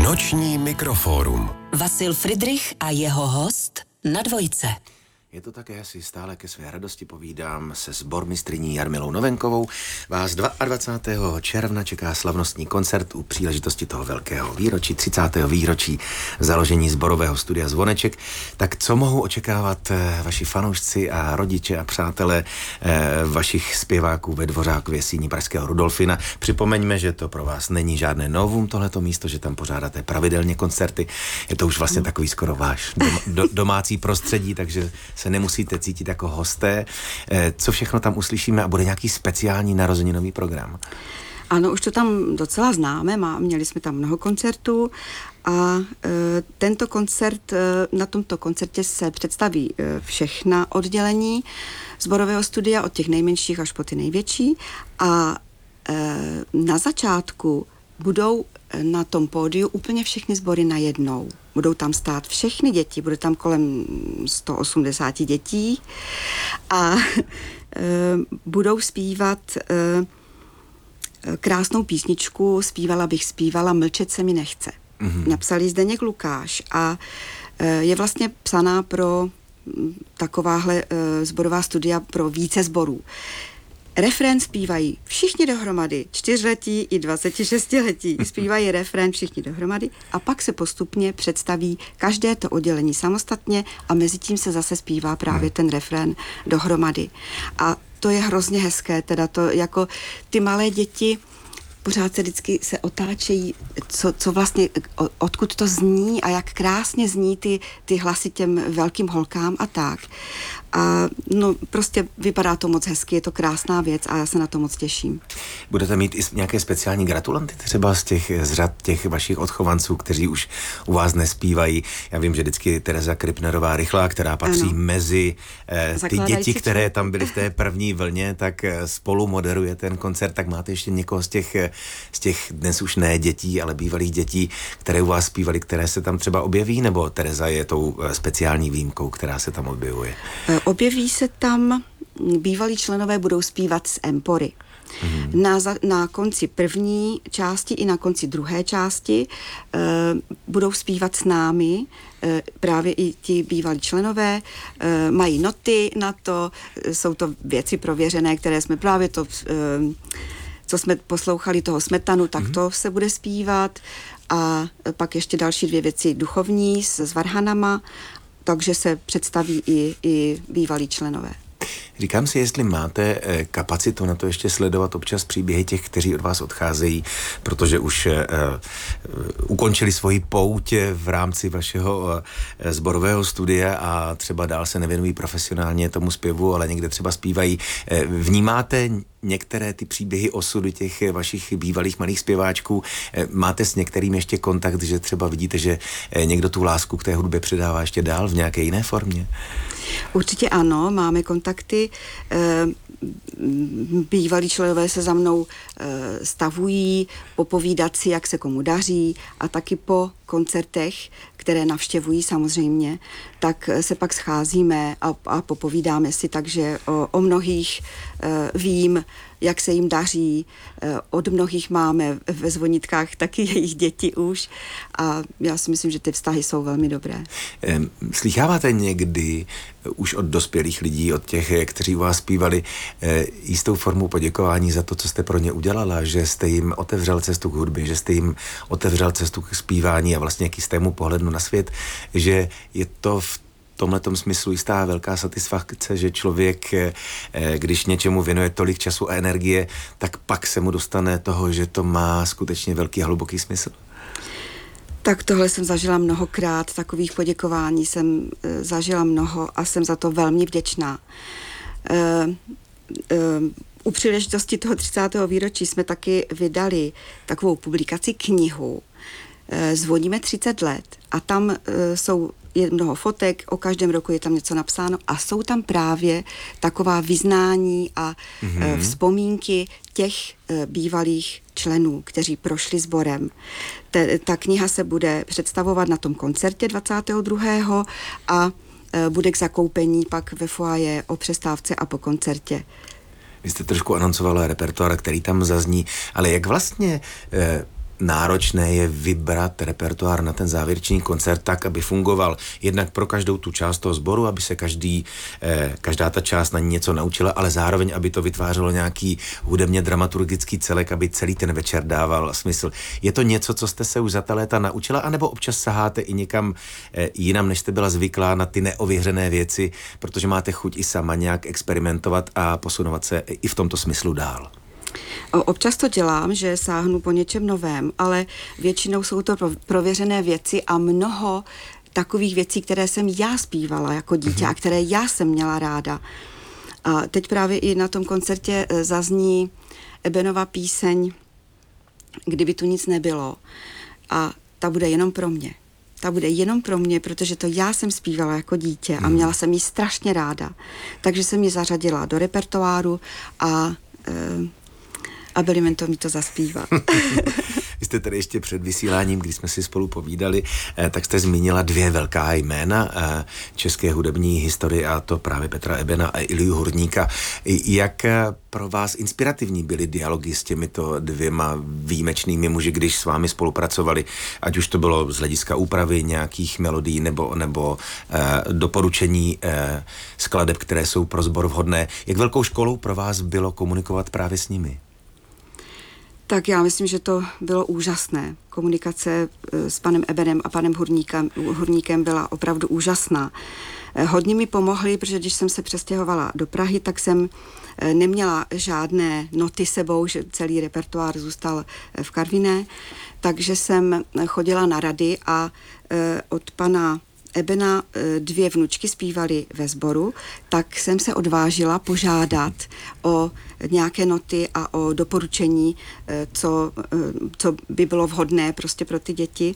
Noční mikrofórum. Vasil Fridrich a jeho host na Dvojce. Je to také, si stále ke své radosti povídám se sbormistryní Jarmilou Novenkovou. Vás 22. června čeká slavnostní koncert u příležitosti toho velkého výročí, 30. výročí založení sborového studia Zvoneček. Tak co mohou očekávat vaši fanoušci a rodiče a přátelé vašich zpěváků ve Dvořákově síni pražského Rudolfina? Připomeňme, že to pro vás není žádné novum, tohleto místo, že tam pořádáte pravidelně koncerty. Je to už vlastně takový skoro váš domácí prostředí, takže se nemusíte cítit jako hosté. Co všechno tam uslyšíme a bude nějaký speciální narozeninový program? Ano, už to tam docela známe, měli jsme tam mnoho koncertů a tento koncert, na tomto koncertě se představí všechna oddělení sborového studia, od těch nejmenších až po ty největší, a na začátku budou na tom pódiu úplně všechny sbory najednou. Budou tam stát všechny děti, bude tam kolem 180 dětí a budou zpívat krásnou písničku Zpívala bych zpívala, mlčet se mi nechce. Napsal ji Zdeněk Lukáš a je vlastně psaná pro takováhle sborová studia pro více sborů. Refrén zpívají všichni dohromady, 4letí i 26letí. Zpívají refrén všichni dohromady a pak se postupně představí každé to oddělení samostatně a mezi tím se zase zpívá právě ten refrén dohromady. A to je hrozně hezké, teda to jako ty malé děti pořád se vždycky se otáčejí, co vlastně, odkud to zní a jak krásně zní ty hlasy těm velkým holkám a tak. A no prostě vypadá to moc hezky, je to krásná věc a já se na to moc těším. Budete mít i nějaké speciální gratulanty třeba z řad těch vašich odchovanců, kteří už u vás nespívají? Já vím, že vždycky Tereza Kripnerová Rychlá, která patří mezi ty děti, které tam byly v té první vlně, tak spolu moderuje ten koncert. Tak máte ještě někoho z těch dnes už ne dětí, ale bývalých dětí, které u vás zpívali, které se tam třeba objeví, nebo Tereza je tou speciální výjimkou, která se tam objevuje? Objeví se tam, bývalí členové budou zpívat z Empory. Na konci první části i na konci druhé části budou zpívat s námi, právě i ti bývalí členové, mají noty na to, jsou to věci prověřené, které jsme právě to, co jsme poslouchali toho Smetanu, tak to se bude zpívat a pak ještě další dvě věci duchovní s varhanama, takže se představí i bývalí členové. Říkám si, jestli máte kapacitu na to ještě sledovat občas příběhy těch, kteří od vás odcházejí, protože už ukončili svoji pouť v rámci vašeho sborového studia a třeba dál se nevěnují profesionálně tomu zpěvu, ale někde třeba zpívají. Vnímáte některé ty příběhy osudy těch vašich bývalých malých zpěváčků? Máte s některým ještě kontakt, že třeba vidíte, že někdo tu lásku k té hudbě předává ještě dál v nějaké jiné formě? Určitě ano, máme kontakty. Bývalí členové se za mnou stavují, popovídat si, jak se komu daří, a taky po koncertech, které navštěvují samozřejmě, tak se pak scházíme a popovídáme si, takže o mnohých vím, jak se jim daří. Od mnohých máme ve Zvonitkách taky jejich děti už a já si myslím, že ty vztahy jsou velmi dobré. Slycháváte někdy už od dospělých lidí, od těch, kteří u vás zpívali, jistou formu poděkování za to, co jste pro ně udělala, že jste jim otevřel cestu k hudbě, že jste jim otevřel cestu k zpívání a vlastně k jistému pohledu na svět, že je to v tomhletom smyslu jistá velká satisfakce, že člověk, když něčemu věnuje tolik času a energie, tak pak se mu dostane toho, že to má skutečně velký a hluboký smysl? Tak tohle jsem zažila mnohokrát, takových poděkování jsem zažila mnoho a jsem za to velmi vděčná. U příležitosti toho 30. výročí jsme taky vydali takovou publikaci, knihu Zvoníme 30 let a tam je mnoho fotek, o každém roku je tam něco napsáno a jsou tam právě taková vyznání a vzpomínky těch bývalých členů, kteří prošli sborem. Ta kniha se bude představovat na tom koncertě 22. a bude k zakoupení pak ve foyer o přestávce a po koncertě. Vy jste trošku anoncovala repertoár, který tam zazní, ale jak vlastně náročné je vybrat repertoár na ten závěrečný koncert tak, aby fungoval jednak pro každou tu část toho sboru, aby se každá ta část na ní něco naučila, ale zároveň, aby to vytvářelo nějaký hudebně dramaturgický celek, aby celý ten večer dával smysl. Je to něco, co jste se už za ta léta naučila, anebo občas saháte i někam jinam, než jste byla zvyklá na ty neověřené věci, protože máte chuť i sama nějak experimentovat a posunovat se i v tomto smyslu dál? Občas to dělám, že sáhnu po něčem novém, ale většinou jsou to prověřené věci a mnoho takových věcí, které jsem já zpívala jako dítě a které já jsem měla ráda. A teď právě i na tom koncertě zazní Ebenova píseň Kdyby tu nic nebylo. A ta bude jenom pro mě. Ta bude jenom pro mě, protože to já jsem zpívala jako dítě a měla jsem ji strašně ráda. Takže jsem ji zařadila do repertoáru a Belimento mi to zaspívá. Vy jste tady ještě před vysíláním, když jsme si spolu povídali, tak jste zmínila 2 velká jména české hudební historie, a to právě Petra Ebena a Ilju Hurníka. Jak pro vás inspirativní byly dialogy s těmito 2 výjimečnými muži, když s vámi spolupracovali, ať už to bylo z hlediska úpravy nějakých melodií nebo doporučení skladeb, které jsou pro sbor vhodné. Jak velkou školou pro vás bylo komunikovat právě s nimi? Tak já myslím, že to bylo úžasné. Komunikace s panem Ebenem a panem Hurníkem byla opravdu úžasná. Hodně mi pomohli, protože když jsem se přestěhovala do Prahy, tak jsem neměla žádné noty sebou, že celý repertoár zůstal v Karviné, takže jsem chodila na rady a od pana Ebena 2 vnučky zpívaly ve sboru, tak jsem se odvážila požádat o nějaké noty a o doporučení, co by bylo vhodné prostě pro ty děti.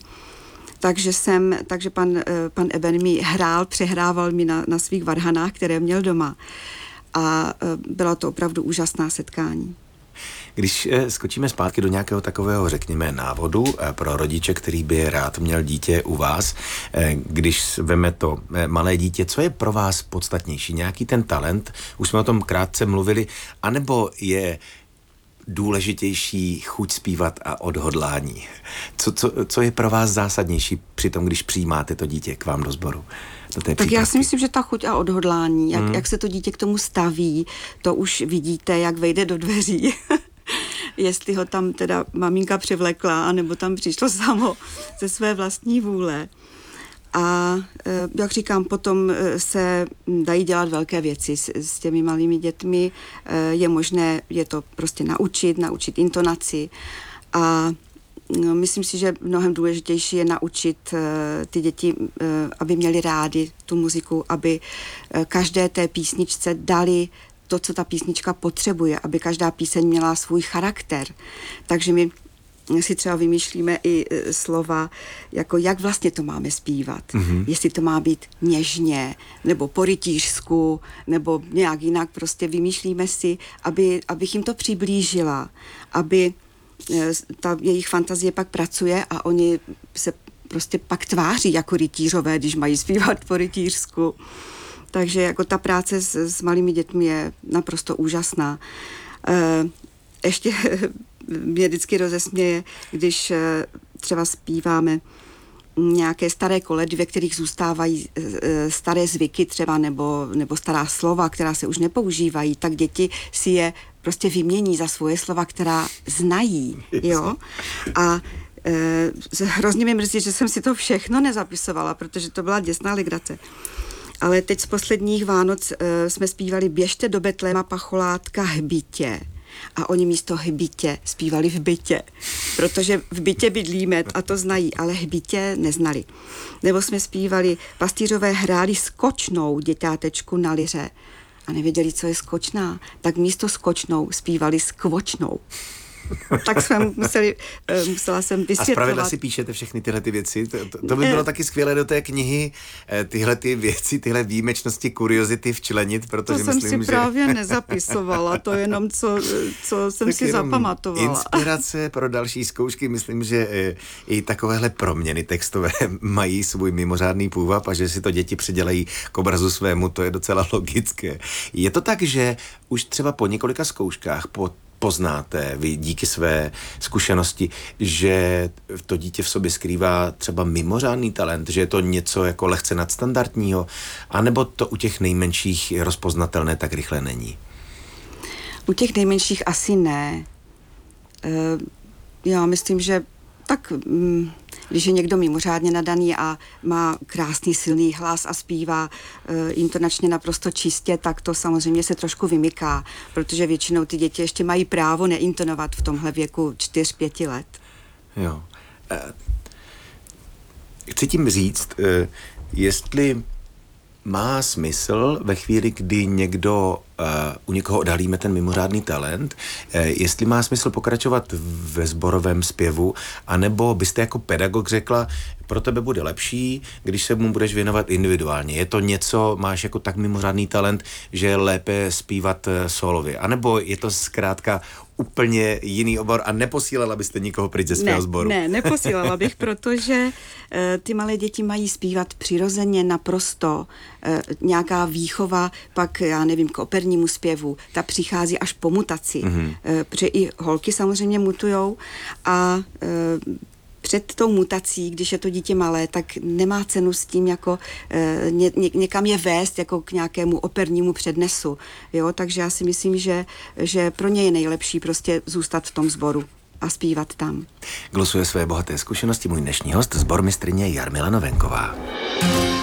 Takže pan Eben mi přehrával mi na svých varhanách, které měl doma. A byla to opravdu úžasná setkání. Když skočíme zpátky do nějakého takového, řekněme, návodu pro rodiče, který by rád měl dítě u vás, když veme to malé dítě, co je pro vás podstatnější? Nějaký ten talent, už jsme o tom krátce mluvili, anebo je důležitější chuť zpívat a odhodlání? Co je pro vás zásadnější při tom, když přijímáte to dítě k vám do sboru? Tak já si myslím, že ta chuť a odhodlání, jak se to dítě k tomu staví, to už vidíte, jak vejde do dveří. Jestli ho tam teda maminka přivlekla, anebo tam přišlo samo ze své vlastní vůle. A jak říkám, potom se dají dělat velké věci s těmi malými dětmi. Je možné je to prostě naučit intonaci. A myslím si, že mnohem důležitější je naučit ty děti, aby měli rádi tu muziku, aby každé té písničce dali to, co ta písnička potřebuje, aby každá píseň měla svůj charakter. Takže my si třeba vymýšlíme i slova, jako jak vlastně to máme zpívat. Jestli to má být něžně, nebo po rytířsku, nebo nějak jinak, prostě vymýšlíme si, abych jim to přiblížila, aby ta jejich fantazie pak pracuje a oni se prostě pak tváří jako rytířové, když mají zpívat po rytířsku. Takže jako ta práce s malými dětmi je naprosto úžasná. Ještě mě vždycky rozesměje, když třeba zpíváme nějaké staré koledy, ve kterých zůstávají staré zvyky třeba nebo stará slova, která se už nepoužívají, tak děti si je prostě vymění za svoje slova, která znají. Jo? A hrozně mi mrzí, že jsem si to všechno nezapisovala, protože to byla děsná legrace. Ale teď z posledních Vánoc jsme zpívali Běžte do Betléma pacholátka hbitě. A oni místo hbitě zpívali v bytě, protože v bytě bydlíme a to znají, ale hbitě neznali. Nebo jsme zpívali Pastýřové hráli skočnou děťátečku na liře a nevěděli, co je skočná, tak místo skočnou zpívali skvočnou. Tak jsme musela jsem vysvětlovat. A zpravidla si píšete všechny tyhle ty věci? To by bylo taky skvělé do té knihy tyhle ty věci, tyhle výjimečnosti, kuriozity včlenit, protože to myslím, jsem si že... právě nezapisovala, to jenom, co jsem si zapamatovala. Inspirace pro další zkoušky, myslím, že i takovéhle proměny textové mají svůj mimořádný půvab a že si to děti předělají k obrazu svému, to je docela logické. Je to tak, že už třeba po několika zkouškách, po poznáte vy díky své zkušenosti, že to dítě v sobě skrývá třeba mimořádný talent, že je to něco jako lehce nadstandardního, anebo to u těch nejmenších rozpoznatelné tak rychle není? U těch nejmenších asi ne. Já myslím, že tak, když je někdo mimořádně nadaný a má krásný silný hlas a zpívá intonačně naprosto čistě, tak to samozřejmě se trošku vymyká, protože většinou ty děti ještě mají právo neintonovat v tomhle věku 4-5 let. Jo. Chci tím říct, jestli má smysl ve chvíli, kdy u někoho odhalíme ten mimořádný talent, jestli má smysl pokračovat ve sborovém zpěvu, anebo byste jako pedagog řekla, pro tebe bude lepší, když se mu budeš věnovat individuálně. Je to něco, máš jako tak mimořádný talent, že je lépe zpívat sólově. Anebo je to zkrátka úplně jiný obor a neposílala byste nikoho pryč ze svého sboru? Ne, neposílala bych, protože ty malé děti mají zpívat přirozeně naprosto. Nějaká výchova, pak já nevím, k opernímu zpěvu, ta přichází až po mutaci. Protože i holky samozřejmě mutujou a před tou mutací, když je to dítě malé, tak nemá cenu s tím jako někam je vést jako k nějakému opernímu přednesu. Jo? Takže já si myslím, že pro ně je nejlepší prostě zůstat v tom sboru a zpívat tam. Glosuje své bohaté zkušenosti můj dnešní host, sbormistryně Jarmila Novenková.